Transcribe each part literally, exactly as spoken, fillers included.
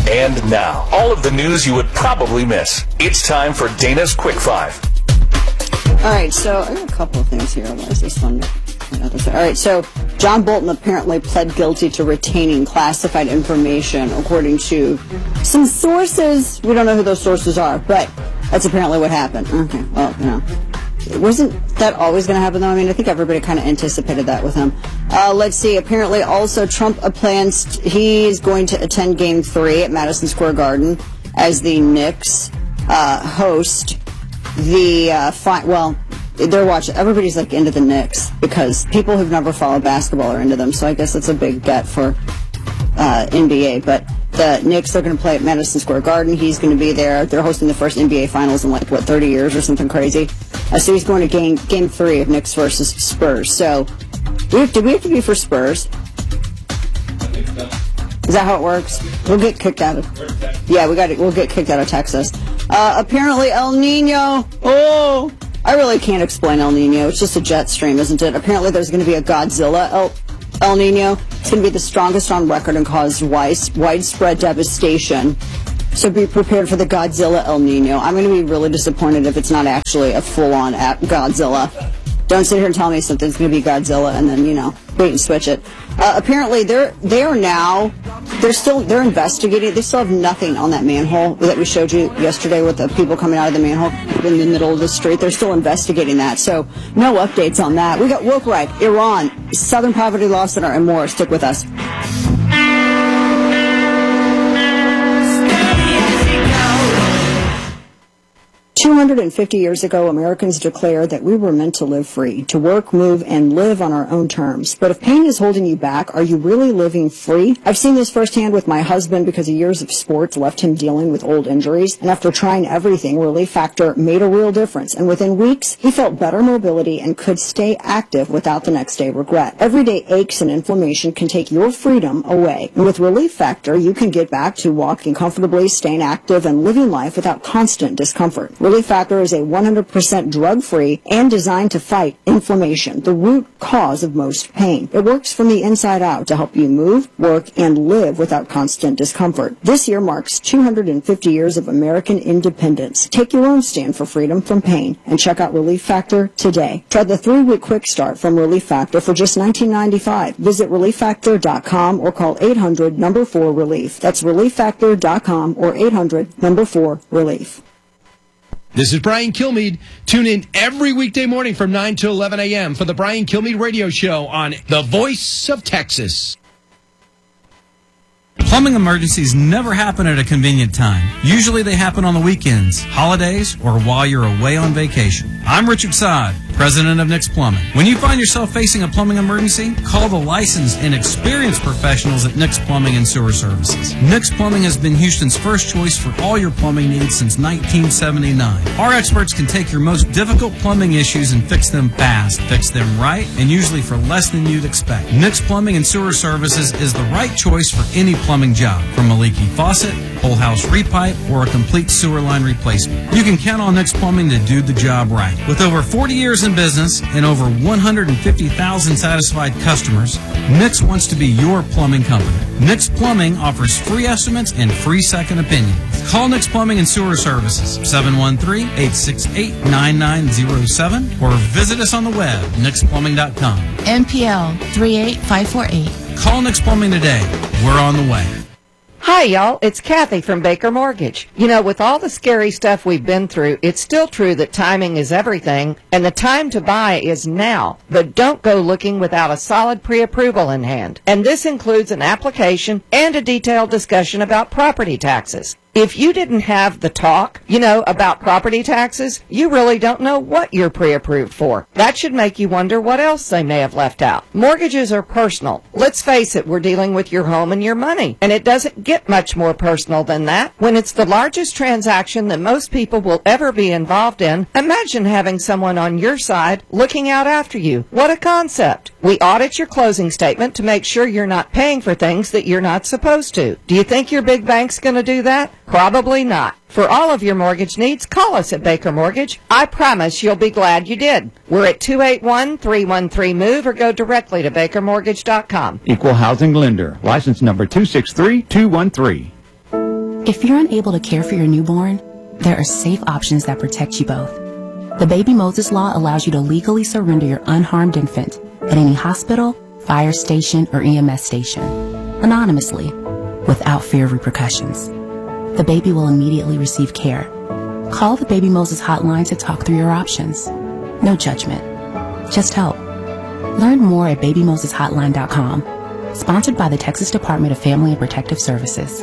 And now, all of the news you would probably miss. It's time for Dana's Quick Five. All right, so I got a couple of things here. Why is this one? All right, so John Bolton apparently pled guilty to retaining classified information, according to some sources. We don't know who those sources are, but that's apparently what happened. Okay, well, you know. Wasn't that always going to happen, though? I mean, I think everybody kind of anticipated that with him. Uh, let's see. Apparently, also, Trump plans, he's going to attend Game three at Madison Square Garden as the Knicks uh, host the, uh, fi- well, they're watching, everybody's like into the Knicks because people who've never followed basketball are into them, so I guess that's a big get for uh, N B A, but the Knicks are going to play at Madison Square Garden. He's going to be there. They're hosting the first N B A Finals in like, what, thirty years or something crazy. Uh, so he's going to game game three of Knicks versus Spurs. So, we have to, we have to be for Spurs. Is that how it works? We'll get kicked out of. Yeah, we got we'll get kicked out of Texas. Uh, apparently, El Nino. Oh, I really can't explain El Nino. It's just a jet stream, isn't it? Apparently, there's going to be a Godzilla El El Nino. It's going to be the strongest on record and cause wide, widespread devastation. So be prepared for the Godzilla El Nino. I'm going to be really disappointed if it's not actually a full-on Godzilla. Don't sit here and tell me something's going to be Godzilla and then, you know, wait and switch it. Uh, apparently, they're they are now they're still they're investigating. They still have nothing on that manhole that we showed you yesterday with the people coming out of the manhole in the middle of the street. They're still investigating that. So no updates on that. We got woke right, Iran, Southern Poverty Law Center, and more. Stick with us. two hundred fifty years ago, Americans declared that we were meant to live free, to work, move, and live on our own terms. But if pain is holding you back, are you really living free? I've seen this firsthand with my husband because years of sports left him dealing with old injuries. And after trying everything, Relief Factor made a real difference. And within weeks, he felt better mobility and could stay active without the next day regret. Everyday aches and inflammation can take your freedom away. And with Relief Factor, you can get back to walking comfortably, staying active, and living life without constant discomfort. Relief Factor is a one hundred percent drug-free and designed to fight inflammation, the root cause of most pain. It works from the inside out to help you move, work, and live without constant discomfort. This year marks two hundred fifty years of American independence. Take your own stand for freedom from pain and check out Relief Factor today. Try the three-week quick start from Relief Factor for just nineteen ninety-five dollars. Visit relief factor dot com or call eight hundred number four relief. That's relief factor dot com or eight hundred number four relief. This is Brian Kilmeade. Tune in every weekday morning from nine to eleven a.m. for the Brian Kilmeade Radio Show on The Voice of Texas. Plumbing emergencies never happen at a convenient time. Usually they happen on the weekends, holidays, or while you're away on vacation. I'm Richard Sod, president of Nick's Plumbing. When you find yourself facing a plumbing emergency, call the licensed and experienced professionals at Nick's Plumbing and Sewer Services. Nick's Plumbing has been Houston's first choice for all your plumbing needs since nineteen seventy-nine. Our experts can take your most difficult plumbing issues and fix them fast, fix them right, and usually for less than you'd expect. Nick's Plumbing and Sewer Services is the right choice for any plumbing job, from a leaky faucet, whole house repipe, or a complete sewer line replacement. You can count on Nick's Plumbing to do the job right. With over forty years in business and over one hundred fifty thousand satisfied customers, Nick's wants to be your plumbing company. Nick's Plumbing offers free estimates and free second opinions. Call Nick's Plumbing and Sewer Services, seven one three, eight six eight, nine nine zero seven, or visit us on the web, nix plumbing dot com. N P L three eight five four eight. Call Nick's Plumbing today. We're on the way. Hi, y'all. It's Kathy from Baker Mortgage. You know, with all the scary stuff we've been through, it's still true that timing is everything, and the time to buy is now. But don't go looking without a solid pre-approval in hand. And this includes an application and a detailed discussion about property taxes. If you didn't have the talk, you know, about property taxes, you really don't know what you're pre-approved for. That should make you wonder what else they may have left out. Mortgages are personal. Let's face it, we're dealing with your home and your money, and it doesn't get much more personal than that. When it's the largest transaction that most people will ever be involved in, imagine having someone on your side looking out after you. What a concept. We audit your closing statement to make sure you're not paying for things that you're not supposed to. Do you think your big bank's going to do that? Probably not. For all of your mortgage needs, call us at Baker Mortgage. I promise you'll be glad you did. We're at two eight one, three one three, MOVE or go directly to baker mortgage dot com. Equal Housing Lender. License number two six three two one three. If you're unable to care for your newborn, there are safe options that protect you both. The Baby Moses Law allows you to legally surrender your unharmed infant at any hospital, fire station, or E M S station, anonymously, without fear of repercussions. The baby will immediately receive care. Call the Baby Moses hotline to talk through your options. No judgment, just help. Learn more at baby moses hotline dot com. Sponsored by the Texas Department of Family and Protective Services.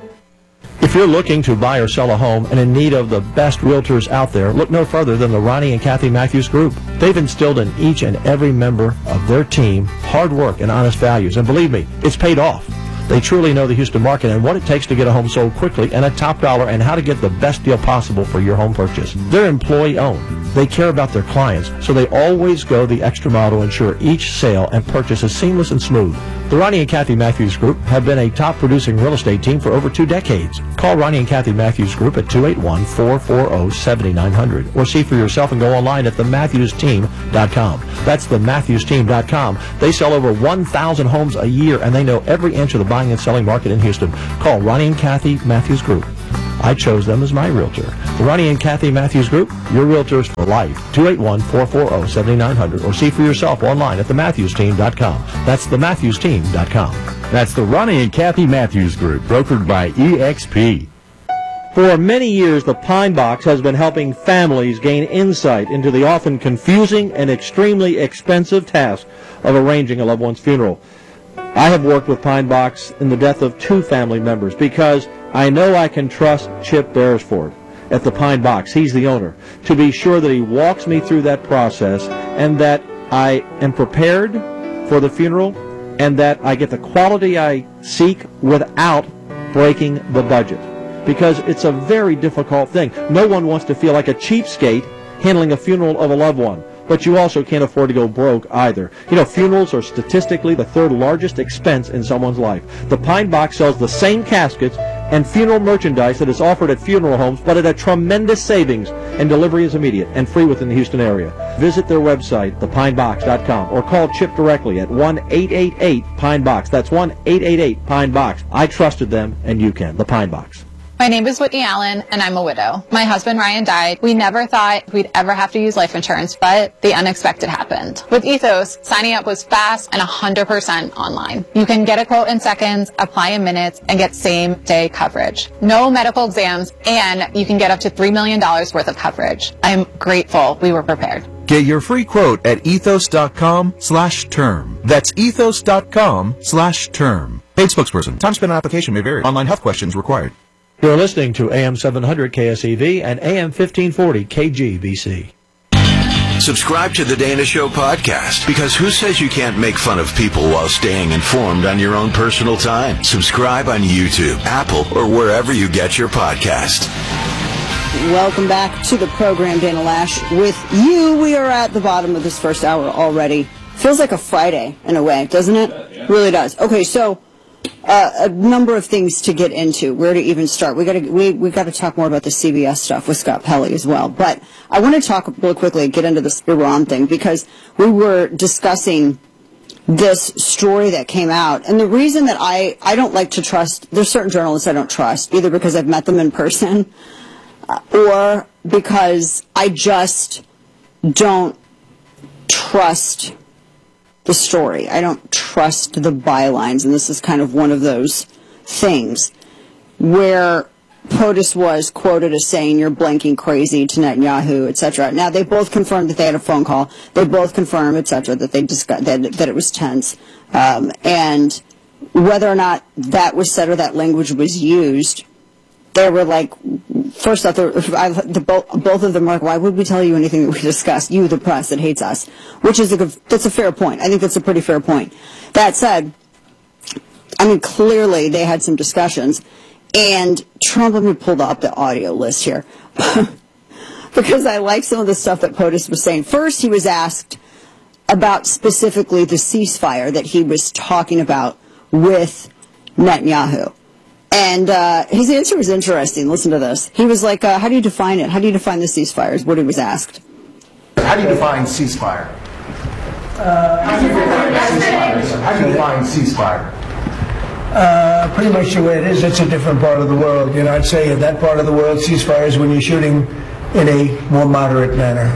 If you're looking to buy or sell a home and in need of the best realtors out there, look no further than the Ronnie and Kathy Matthews Group. They've instilled in each and every member of their team hard work and honest values, and believe me, it's paid off. They truly know the Houston market and what it takes to get a home sold quickly and at top dollar, and how to get the best deal possible for your home purchase. They're employee-owned. They care about their clients, so they always go the extra mile to ensure each sale and purchase is seamless and smooth. The Ronnie and Kathy Matthews Group have been a top-producing real estate team for over two decades. Call Ronnie and Kathy Matthews Group at two eight one, four four zero, seven nine zero zero or see for yourself and go online at the matthews team dot com. That's the matthews team dot com. They sell over one thousand homes a year, and they know every inch of the buying and selling market in Houston. Call Ronnie and Kathy Matthews Group. I chose them as my realtor. The Ronnie and Kathy Matthews Group, your realtors for life. two eight one, four four zero, seven nine zero zero or see for yourself online at the matthews team dot com. That's the matthews team dot com. That's the Ronnie and Kathy Matthews Group, brokered by E X P. For many years, the Pine Box has been helping families gain insight into the often confusing and extremely expensive task of arranging a loved one's funeral. I have worked with Pine Box in the death of two family members because I know I can trust Chip Beresford at the Pine Box. He's the owner. To be sure that he walks me through that process and that I am prepared for the funeral and that I get the quality I seek without breaking the budget. Because it's a very difficult thing. No one wants to feel like a cheapskate handling a funeral of a loved one. But you also can't afford to go broke either. You know, funerals are statistically the third largest expense in someone's life. The Pine Box sells the same caskets and funeral merchandise that is offered at funeral homes, but at a tremendous savings, and delivery is immediate and free within the Houston area. Visit their website, the pine box dot com, or call Chip directly at one eight eight eight, Pine Box. That's one eight eight eight, Pine Box. I trusted them, and you can. The Pine Box. My name is Whitney Allen, and I'm a widow. My husband, Ryan, died. We never thought we'd ever have to use life insurance, but the unexpected happened. With Ethos, signing up was fast and one hundred percent online. You can get a quote in seconds, apply in minutes, and get same-day coverage. No medical exams, and you can get up to three million dollars worth of coverage. I'm grateful we were prepared. Get your free quote at ethos dot com slash term. That's ethos dot com slash term. Paid spokesperson. Time spent on application may vary. Online health questions required. You're listening to A M seven hundred K S E V and A M fifteen forty K G B C. Subscribe to the Dana Show podcast, because who says you can't make fun of people while staying informed on your own personal time? Subscribe on YouTube, Apple, or wherever you get your podcast. Welcome back to the program, Dana Lash. With you, we are at the bottom of this first hour already. Feels like a Friday in a way, doesn't it? Yeah. Really does. Okay, so uh, a number of things to get into. Where to even start? We got to we we got to talk more about the C B S stuff with Scott Pelley as well. But I want to talk real quickly, get into this Iran thing, because we were discussing this story that came out, and the reason that I I don't like to trust, there's certain journalists I don't trust, either because I've met them in person, uh, or because I just don't trust the story. I don't trust the bylines, and this is kind of one of those things where POTUS was quoted as saying, "You're blanking crazy" to Netanyahu, et cetera. Now, they both confirmed that they had a phone call. They both confirmed, et cetera, that they discussed, that, that it was tense. Um, and whether or not that was said or that language was used, they were like, first off, I, the, both of them were like, why would we tell you anything that we discussed? You, the press that hates us. Which is a good, that's a fair point. I think that's a pretty fair point. That said, I mean, clearly they had some discussions. And Trump, let me pull up the audio list here. Because I like some of the stuff that POTUS was saying. First, he was asked about specifically the ceasefire that he was talking about with Netanyahu. And uh, his answer was interesting. Listen to this. He was like, uh, how do you define it? How do you define the ceasefire is what he was asked. How do you define ceasefire? Uh, how do you define ceasefire? How do you define ceasefire? Uh, pretty much the way it is. It's a different part of the world. You know, I'd say in that part of the world, ceasefires when you're shooting in a more moderate manner.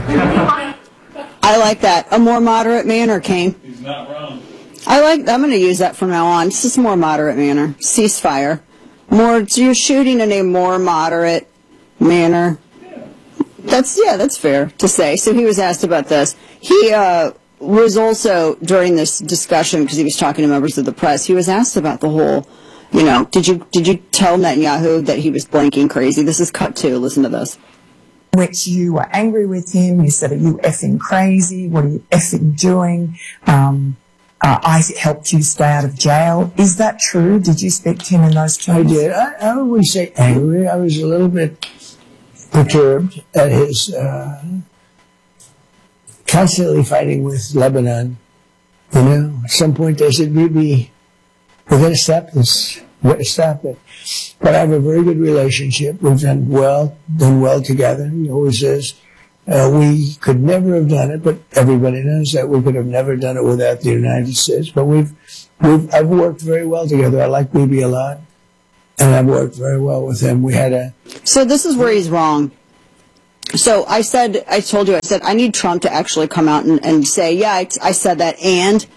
I like that. A more moderate manner, Kane. He's not wrong. I like, I'm going to use that from now on. It's just more moderate manner. Ceasefire. More, so you're shooting in a more moderate manner. That's, yeah, that's fair to say. So he was asked about this. He uh, was also, during this discussion, because he was talking to members of the press, he was asked about the whole, you know, did you did you tell Netanyahu that he was blanking crazy? This is cut two. Listen to this. Which you were angry with him. You said, are you effing crazy? What are you effing doing? Um, uh, I helped you stay out of jail. Is that true? Did you speak to him in those terms? I did. I, I wouldn't say angry. I was a little bit perturbed at his uh, constantly fighting with Lebanon. You know, at some point they said, maybe we're going to stop this. We're going to stop it. But I have a very good relationship. We've done well, done well together. He always says, uh, we could never have done it, but everybody knows that we could have never done it without the United States. But we've, we've, I've worked very well together. I like Bibi a lot. And I've worked very well with him. We had a... So this is where he's wrong. So I said, I told you, I said, I need Trump to actually come out and, and say, yeah, I, I said that, and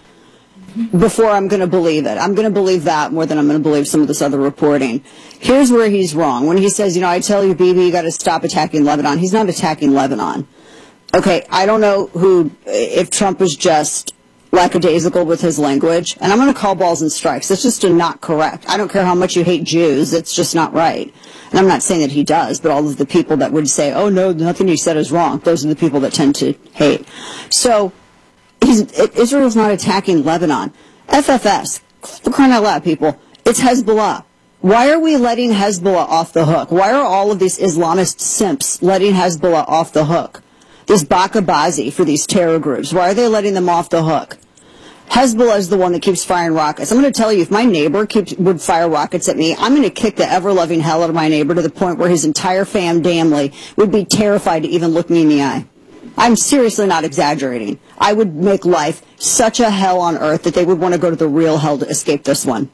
before I'm going to believe it. I'm going to believe that more than I'm going to believe some of this other reporting. Here's where he's wrong. When he says, you know, I tell you, Bibi, you got to stop attacking Lebanon. He's not attacking Lebanon. Okay, I don't know who, if Trump is just lackadaisical with his language, and I'm going to call balls and strikes. That's just not correct. I don't care how much you hate Jews. It's just not right. And I'm not saying that he does, but all of the people that would say, oh, no, nothing you said is wrong, those are the people that tend to hate. So he's, Israel's not attacking Lebanon. F F S, for crying out loud, people, it's Hezbollah. Why are we letting Hezbollah off the hook? Why are all of these Islamist simps letting Hezbollah off the hook? This Bakabazi for these terror groups. Why are they letting them off the hook? Hezbollah is the one that keeps firing rockets. I'm going to tell you, if my neighbor keeps, would fire rockets at me, I'm going to kick the ever-loving hell out of my neighbor to the point where his entire fam family would be terrified to even look me in the eye. I'm seriously not exaggerating. I would make life such a hell on earth that they would want to go to the real hell to escape this one.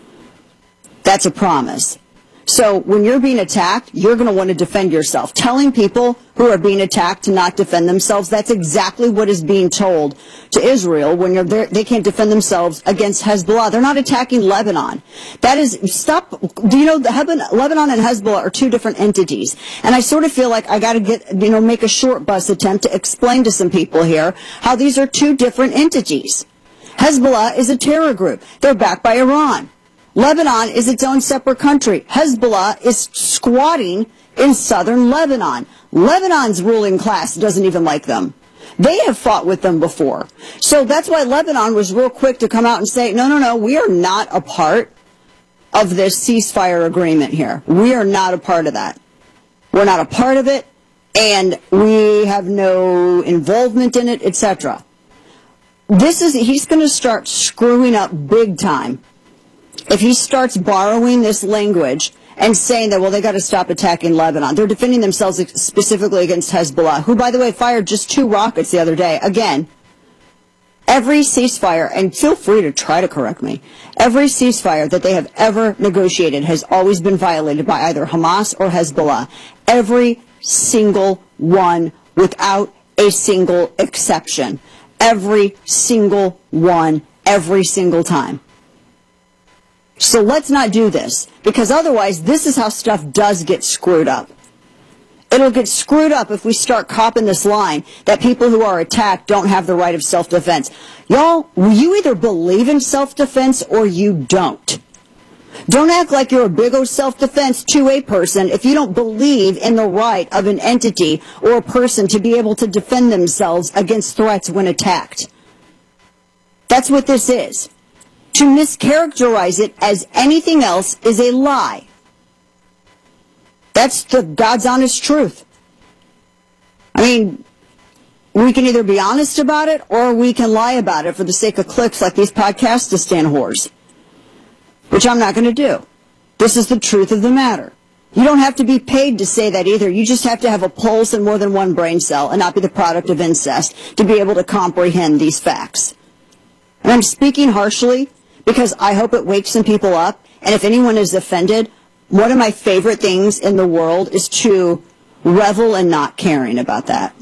That's a promise. So when you're being attacked, you're going to want to defend yourself. Telling people who are being attacked to not defend themselves, that's exactly what is being told to Israel when you're there. They can't defend themselves against Hezbollah. They're not attacking Lebanon. That is, stop. Do you know, the Lebanon and Hezbollah are two different entities. And I sort of feel like I got to get, you know, make a short bus attempt to explain to some people here how these are two different entities. Hezbollah is a terror group. They're backed by Iran. Lebanon is its own separate country. Hezbollah is squatting in southern Lebanon. Lebanon's ruling class doesn't even like them. They have fought with them before. So that's why Lebanon was real quick to come out and say, no, no, no, we are not a part of this ceasefire agreement here. We are not a part of that. We're not a part of it, and we have no involvement in it, et cetera. This is, he's going to start screwing up big time if he starts borrowing this language and saying that, well, they got to stop attacking Lebanon. They're defending themselves specifically against Hezbollah, who, by the way, fired just two rockets the other day. Again, every ceasefire, and feel free to try to correct me, every ceasefire that they have ever negotiated has always been violated by either Hamas or Hezbollah. Every single one, without a single exception. Every single one, every single time. So let's not do this, because otherwise this is how stuff does get screwed up. It'll get screwed up if we start copping this line that people who are attacked don't have the right of self-defense. Y'all, you either believe in self-defense or you don't. Don't act like you're a big old self-defense to a person if you don't believe in the right of an entity or a person to be able to defend themselves against threats when attacked. That's what this is. To mischaracterize it as anything else is a lie. That's the God's honest truth. I mean, we can either be honest about it or we can lie about it for the sake of clicks like these podcastistan whores, which I'm not going to do. This is the truth of the matter. You don't have to be paid to say that either. You just have to have a pulse and more than one brain cell and not be the product of incest to be able to comprehend these facts. And I'm speaking harshly because I hope it wakes some people up. And if anyone is offended, one of my favorite things in the world is to revel in not caring about that.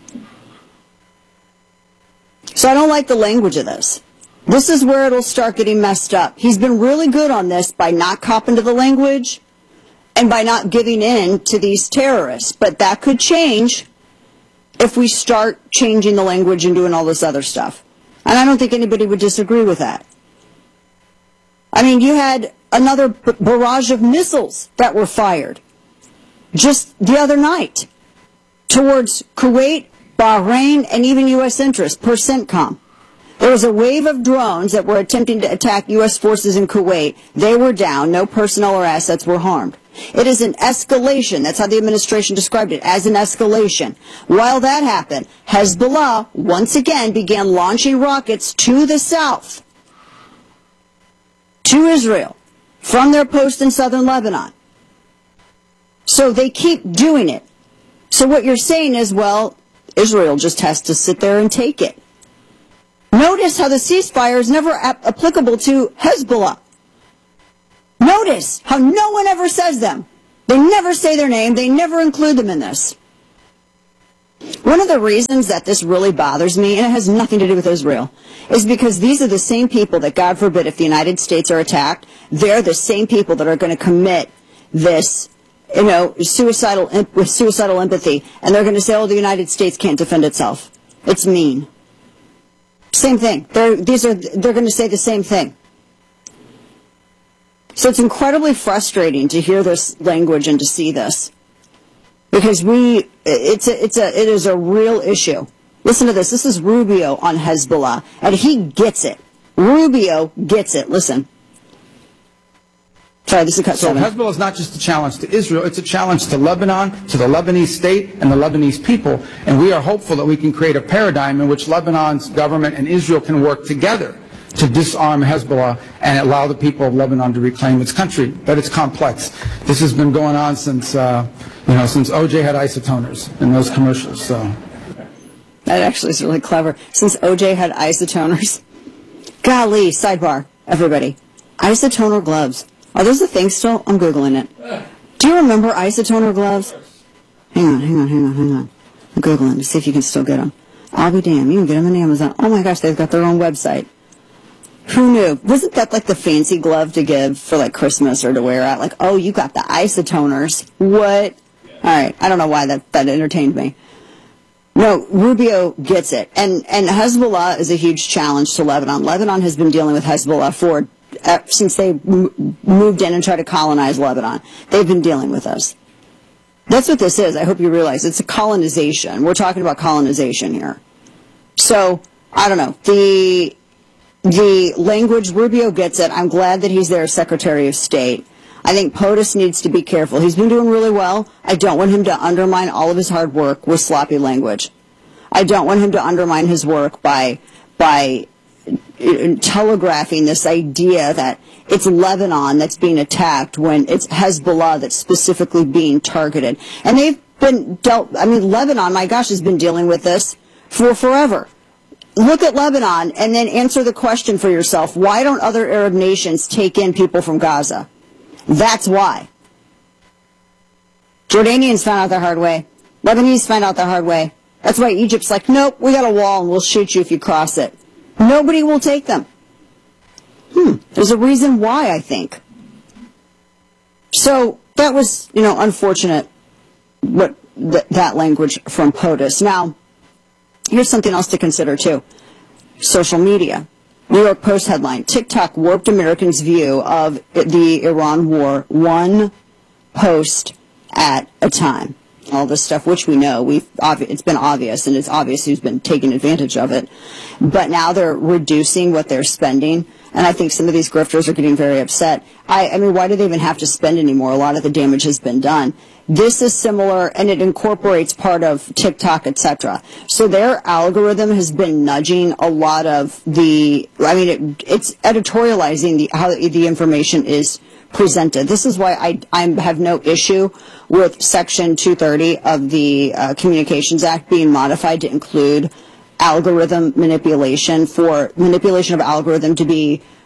So I don't like the language of this. This is where it'll start getting messed up. He's been really good on this by not copping to the language and by not giving in to these terrorists. But that could change if we start changing the language and doing all this other stuff. And I don't think anybody would disagree with that. I mean, you had another b- barrage of missiles that were fired just the other night towards Kuwait, Bahrain, and even U S interests per CENTCOM. There was a wave of drones that were attempting to attack U S forces in Kuwait. They were down. No personnel or assets were harmed. It is an escalation. That's how the administration described it, as an escalation. While that happened, Hezbollah once again began launching rockets to the south, to Israel, from their post in southern Lebanon. So they keep doing it. So what you're saying is, well, Israel just has to sit there and take it. Notice how the ceasefire is never ap- applicable to Hezbollah. Notice how no one ever says them. They never say their name. They never include them in this. One of the reasons that this really bothers me, and it has nothing to do with Israel, is because these are the same people that, God forbid, if the United States are attacked, they're the same people that are going to commit this, you know, suicidal, with suicidal empathy, and they're going to say, oh, the United States can't defend itself. It's mean. Same thing. They're, these are, they're going to say the same thing. So it's incredibly frustrating to hear this language and to see this, because we, it's a, it's a, it is a real issue. Listen to this. This is Rubio on Hezbollah, and he gets it. Rubio gets it. Listen. Sorry, this is cut so seven. Hezbollah is not just a challenge to Israel, it's a challenge to Lebanon, to the Lebanese state and the Lebanese people, and we are hopeful that we can create a paradigm in which Lebanon's government and Israel can work together to disarm Hezbollah and allow the people of Lebanon to reclaim its country. But it's complex. This has been going on since, uh, you know, since O J had isotoners in those commercials. So that actually is really clever. Since O J had isotoners. Golly, sidebar, everybody. Isotoner gloves. Are those a thing still? I'm Googling it. Do you remember isotoner gloves? Hang on, hang on, hang on, hang on. I'm Googling to see if you can still get them. I'll be damned. You can get them on Amazon. Oh my gosh, they've got their own website. Who knew? Wasn't that like the fancy glove to give for like Christmas or to wear out? Like, oh, you got the isotoners. What? All right. I don't know why that, that entertained me. No, Rubio gets it. And, and Hezbollah is a huge challenge to Lebanon. Lebanon has been dealing with Hezbollah for, uh, since they m- moved in and tried to colonize Lebanon. They've been dealing with us. That's what this is. I hope you realize it's a colonization. We're talking about colonization here. So, I don't know. The... The language, Rubio gets it. I'm glad that he's their Secretary of State. I think POTUS needs to be careful. He's been doing really well. I don't want him to undermine all of his hard work with sloppy language. I don't want him to undermine his work by by telegraphing this idea that it's Lebanon that's being attacked when it's Hezbollah that's specifically being targeted. And they've been dealt, I mean, Lebanon, my gosh, has been dealing with this for forever. Look at Lebanon and then answer the question for yourself. Why don't other Arab nations take in people from Gaza? That's why. Jordanians found out the hard way. Lebanese found out the hard way. That's why Egypt's like, nope, we got a wall and we'll shoot you if you cross it. Nobody will take them. Hmm. There's a reason why, I think. So that was, you know, unfortunate, what th- that language from POTUS. Now, here's something else to consider, too. Social media. New York Post headline, TikTok warped Americans' view of the Iran war, one post at a time. All this stuff, which we know, we've it's been obvious, and it's obvious who's been taking advantage of it. But now they're reducing what they're spending, and I think some of these grifters are getting very upset. I, I mean, why do they even have to spend anymore? A lot of the damage has been done. This is similar, and it incorporates part of TikTok, et cetera. So their algorithm has been nudging a lot of the, I mean, it, it's editorializing the, how the information is presented. This is why I, I have no issue with Section two thirty of the uh, Communications Act being modified to include algorithm manipulation, for manipulation of algorithm to be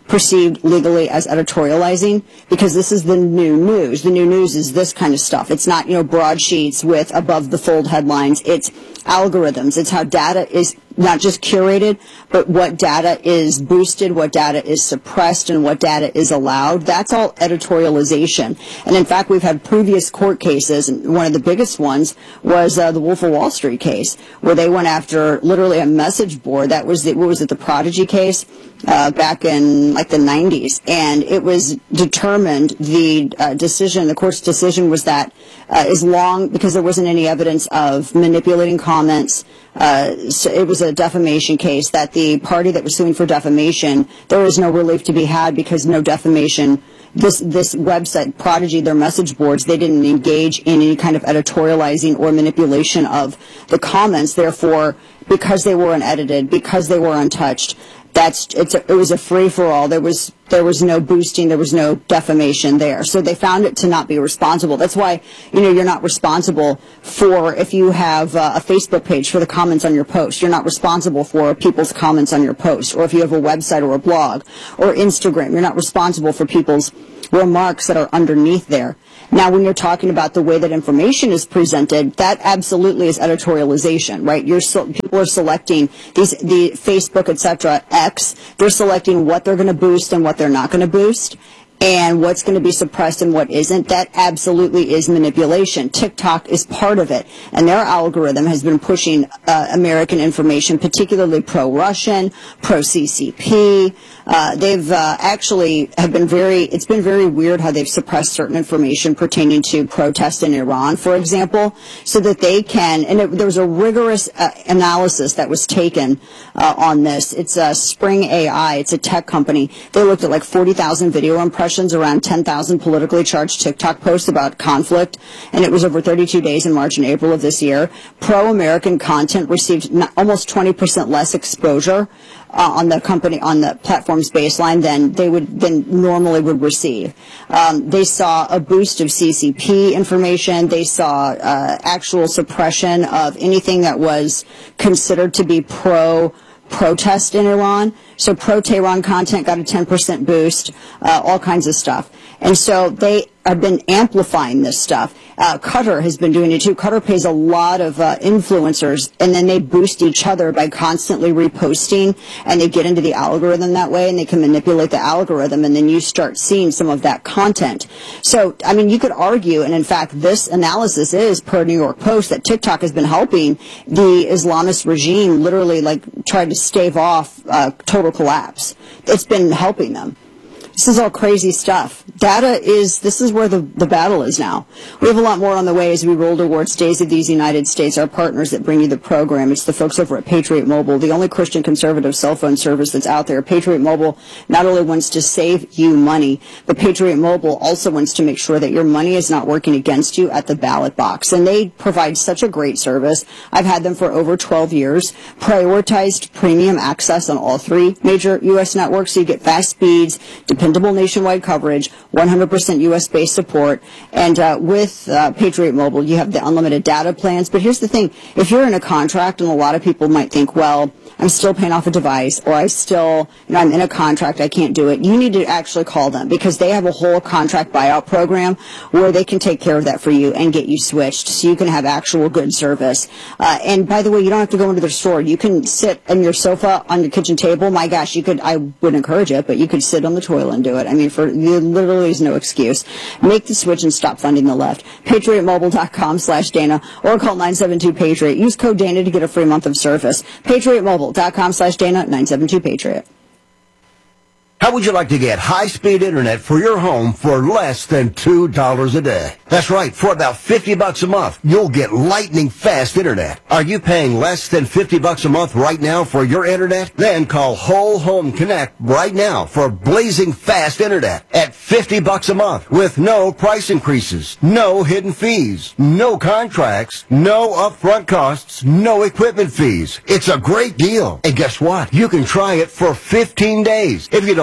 perceived legally as editorializing, because this is the new news. The new news is this kind of stuff. It's not, you know, broadsheets with above the fold headlines. It's algorithms. It's how data is not just curated, but what data is boosted, what data is suppressed, and what data is allowed. That's all editorialization. And in fact, we've had previous court cases, and one of the biggest ones was uh, the Wolf of Wall Street case, where they went after literally a message board. That was the, what was it, the Prodigy case? Uh, back in like the nineties, and it was determined, the uh, decision, the court's decision was that uh, as long, because there wasn't any evidence of manipulating comments, uh, so it was a defamation case, that the party that was suing for defamation, there was no relief to be had because no defamation. This this website, Prodigy, their message boards, they didn't engage in any kind of editorializing or manipulation of the comments. Therefore, because they were unedited, because they were untouched, that's it's a, it was a free for all. There was there was no boosting, there was no defamation there. So they found it to not be responsible. That's why, you know, you're not responsible for, if you have uh, a Facebook page, for the comments on your post. You're not responsible for people's comments on your post. Or if you have a website or a blog or Instagram, you're not responsible for people's remarks that are underneath there. Now, when you're talking about the way that information is presented, that absolutely is editorialization, right? You're so, people are selecting these, the Facebook, et cetera, X. They're selecting what they're going to boost and what they're not going to boost, and what's going to be suppressed and what isn't. That absolutely is manipulation. TikTok is part of it, and their algorithm has been pushing uh, American information, particularly pro-Russian, pro-C C P. Uh, they've uh, actually have been very, it's been very weird how they've suppressed certain information pertaining to protests in Iran, for example, so that they can, and it, there was a rigorous uh, analysis that was taken uh, on this. It's uh, Spring A I. It's a tech company. They looked at like forty thousand video impressions, around ten thousand politically charged TikTok posts about conflict, and it was over thirty-two days in March and April of this year. Pro-American content received not, almost twenty percent less exposure uh, on the company, on the platform's baseline than they would, than normally would receive. Um, they saw a boost of C C P information. They saw uh, actual suppression of anything that was considered to be pro protest in Iran. So pro-Tehran content got a ten percent boost, uh, all kinds of stuff. And so they have been amplifying this stuff. Uh, Qatar has been doing it too. Qatar pays a lot of uh, influencers, and then they boost each other by constantly reposting, and they get into the algorithm that way, and they can manipulate the algorithm, and then you start seeing some of that content. So, I mean, you could argue, and in fact, this analysis is per New York Post, that TikTok has been helping the Islamist regime literally like try to stave off uh, total collapse. It's been helping them. This is all crazy stuff. Data is, this is where the, the battle is now. We have a lot more on the way as we roll towards Days of These United States, our partners that bring you the program. It's the folks over at Patriot Mobile, the only Christian conservative cell phone service that's out there. Patriot Mobile not only wants to save you money, but Patriot Mobile also wants to make sure that your money is not working against you at the ballot box. And they provide such a great service. I've had them for over twelve years. Prioritized premium access on all three major U S networks, so you get fast speeds, dependable nationwide coverage, one hundred percent U S-based support, and uh, with uh, Patriot Mobile, you have the unlimited data plans. But here's the thing. If you're in a contract, and a lot of people might think, well, I'm still paying off a device, or I still, you know, I'm in a contract, I can't do it, you need to actually call them, because they have a whole contract buyout program where they can take care of that for you and get you switched so you can have actual good service. Uh, and by the way, you don't have to go into their store. You can sit on your sofa on your kitchen table. My gosh, you could, I would encourage it, but you could sit on the toilet and do it. I mean, for you, literally is no excuse. Make the switch and stop funding the left. PatriotMobile.com slash Dana, or call nine seven two Patriot. Use code Dana to get a free month of service. PatriotMobile.com slash Dana, nine seven two Patriot. How would you like to get high-speed internet for your home for less than two dollars a day? That's right, for about fifty bucks a month, you'll get lightning-fast internet. Are you paying less than fifty bucks a month right now for your internet? Then call Whole Home Connect right now for blazing fast internet at fifty bucks a month with no price increases, no hidden fees, no contracts, no upfront costs, no equipment fees. It's a great deal. And guess what? You can try it for fifteen days. If you don't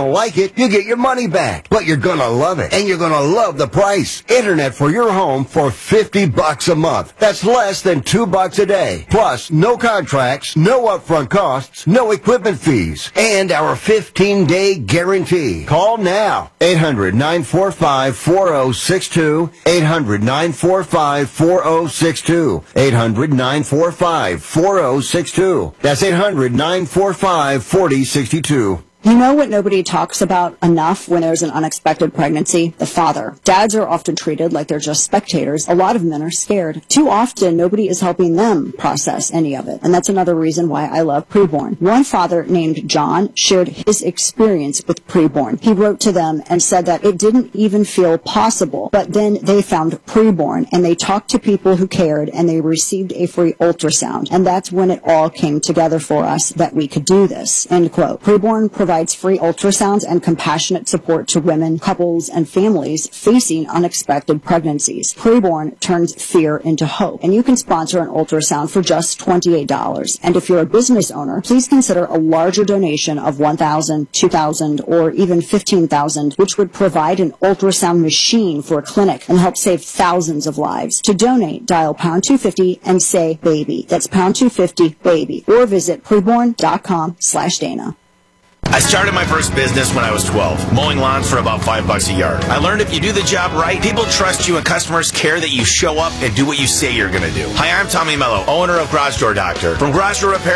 don't like it, you get your money back. But you're gonna love it, and you're gonna love the price. Internet for your home for fifty bucks a month. That's less than two bucks a day. Plus, no contracts, no upfront costs, no equipment fees, and our fifteen day guarantee. Call now. eight hundred, nine four five, four oh six two. eight hundred, nine four five, four oh six two. eight hundred, nine four five, four oh six two. That's eight hundred, nine four five, four oh six two. You know what nobody talks about enough when there's an unexpected pregnancy? The father. Dads are often treated like they're just spectators. A lot of men are scared. Too often, nobody is helping them process any of it. And that's another reason why I love Preborn. One father named John shared his experience with Preborn. He wrote to them and said that it didn't even feel possible. But then they found Preborn, and they talked to people who cared, and they received a free ultrasound. And that's when it all came together for us that we could do this. End quote. Preborn provides provides free ultrasounds and compassionate support to women, couples, and families facing unexpected pregnancies. Preborn turns fear into hope, and you can sponsor an ultrasound for just twenty-eight dollars. And if you're a business owner, please consider a larger donation of one thousand dollars, two thousand dollars, or even fifteen thousand dollars, which would provide an ultrasound machine for a clinic and help save thousands of lives. To donate, dial pound two fifty and say baby. That's pound two fifty baby, or visit preborn dot com slash Dana. I started my first business when I was twelve, mowing lawns for about five bucks a yard. I learned if you do the job right, people trust you and customers care that you show up and do what you say you're going to do. Hi, I'm Tommy Mello, owner of Garage Door Doctor. From Garage Door Repair